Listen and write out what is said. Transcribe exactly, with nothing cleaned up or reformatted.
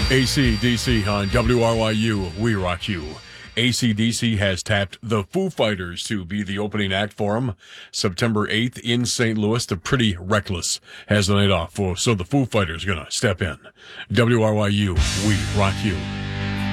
A C D C on W R Y U, We Rock You. A C D C has tapped the Foo Fighters to be the opening act for them September eighth in Saint Louis. The Pretty Reckless has the night off, for, so the Foo Fighters are going to step in. W R Y U, We Rock You.